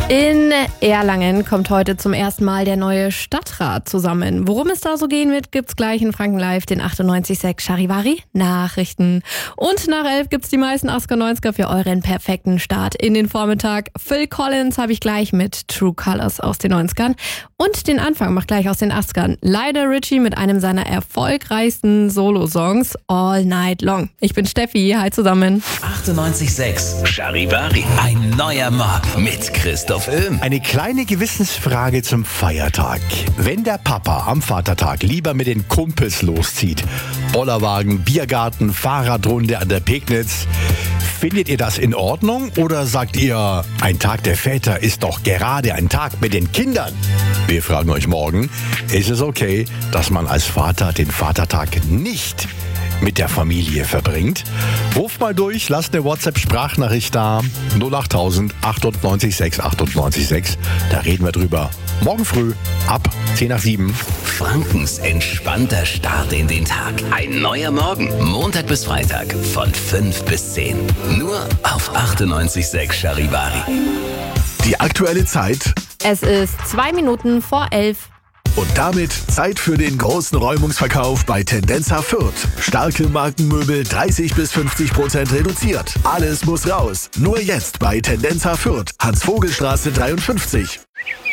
In Erlangen kommt heute zum ersten Mal der neue Stadtrat zusammen. Worum es da so gehen wird, gibt's gleich in Franken Live, den 98.6 Charivari Nachrichten. Und nach 11 gibt's die meisten 80er für euren perfekten Start in den Vormittag. Phil Collins habe ich gleich mit True Colors aus den 90ern. Und den Anfang macht gleich aus den 80ern Lionel Richie mit einem seiner erfolgreichsten Solo-Songs All Night Long. Ich bin Steffi, hi zusammen. 98.6 Charivari, ein neuer Morgen mit Christoph Öhm. Eine kleine Gewissensfrage zum Feiertag. Wenn der Papa am Vatertag lieber mit den Kumpels loszieht, Bollerwagen, Biergarten, Fahrradrunde an der Pegnitz, findet ihr das in Ordnung oder sagt ihr, ein Tag der Väter ist doch gerade ein Tag mit den Kindern? Wir fragen euch morgen, ist es okay, dass man als Vater den Vatertag nicht mit der Familie verbringt? Ruft mal durch, lasst eine WhatsApp-Sprachnachricht da. 08000 98 6 98 6. Da reden wir drüber. Morgen früh ab 10:07. Frankens entspannter Start in den Tag. Ein neuer Morgen. Montag bis Freitag von 5 bis 10. Nur auf 98.6 Charivari. Die aktuelle Zeit. Es ist 2 Minuten vor 11. Und damit Zeit für den großen Räumungsverkauf bei Tendenza Fürth. Starke Markenmöbel 30-50% reduziert. Alles muss raus. Nur jetzt bei Tendenza Fürth. Hans-Vogel-Straße 53.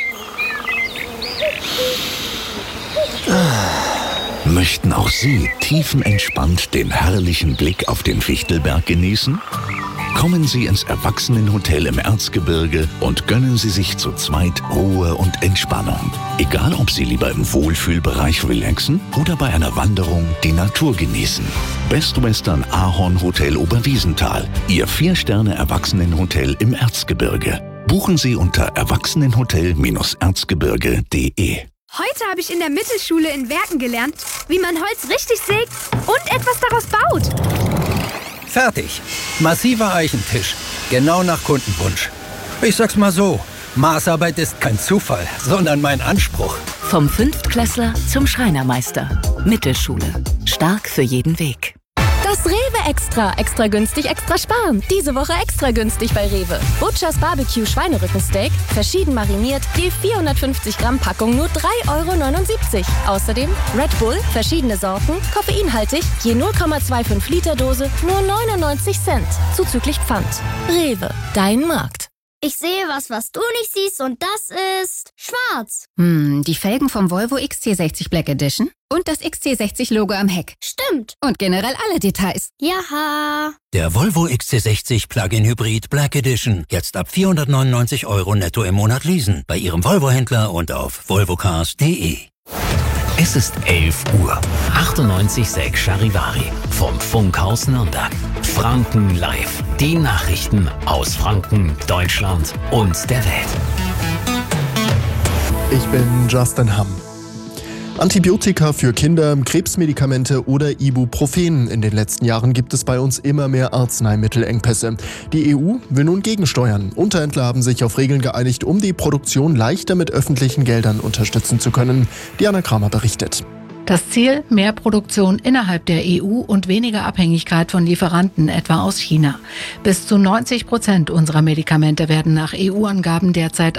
Möchten auch Sie tiefenentspannt den herrlichen Blick auf den Fichtelberg genießen? Kommen Sie ins Erwachsenenhotel im Erzgebirge und gönnen Sie sich zu zweit Ruhe und Entspannung. Egal, ob Sie lieber im Wohlfühlbereich relaxen oder bei einer Wanderung die Natur genießen. Best Western Ahorn Hotel Oberwiesenthal, Ihr 4-Sterne-Erwachsenenhotel im Erzgebirge. Buchen Sie unter erwachsenenhotel-erzgebirge.de. Heute habe ich in der Mittelschule in Werken gelernt, wie man Holz richtig sägt und etwas daraus baut. Fertig. Massiver Eichentisch. Genau nach Kundenwunsch. Ich sag's mal so, Maßarbeit ist kein Zufall, sondern mein Anspruch. Vom Fünftklässler zum Schreinermeister. Mittelschule. Stark für jeden Weg. Das Rewe Extra. Extra günstig, extra sparen. Diese Woche extra günstig bei Rewe. Butchers Barbecue Schweinerückensteak, verschieden mariniert, je 450 Gramm Packung nur 3,79 €. Außerdem Red Bull, verschiedene Sorten, koffeinhaltig, je 0,25 Liter Dose, nur 99 Cent. Zuzüglich Pfand. Rewe, dein Markt. Ich sehe was du nicht siehst und das ist schwarz. Die Felgen vom Volvo XC60 Black Edition und das XC60-Logo am Heck. Stimmt. Und generell alle Details. Jaha. Der Volvo XC60 Plug-in Hybrid Black Edition. Jetzt ab 499 € netto im Monat leasen. Bei Ihrem Volvo-Händler und auf volvocars.de. Es ist 11 Uhr. 98.6 Charivari vom Funkhaus Nürnberg. Franken Live. Die Nachrichten aus Franken, Deutschland und der Welt. Ich bin Justin Hamm. Antibiotika für Kinder, Krebsmedikamente oder Ibuprofen. In den letzten Jahren gibt es bei uns immer mehr Arzneimittelengpässe. Die EU will nun gegensteuern. Unterhändler haben sich auf Regeln geeinigt, um die Produktion leichter mit öffentlichen Geldern unterstützen zu können. Diana Kramer berichtet. Das Ziel: mehr Produktion innerhalb der EU und weniger Abhängigkeit von Lieferanten, etwa aus China. Bis zu 90% unserer Medikamente werden nach EU-Angaben derzeit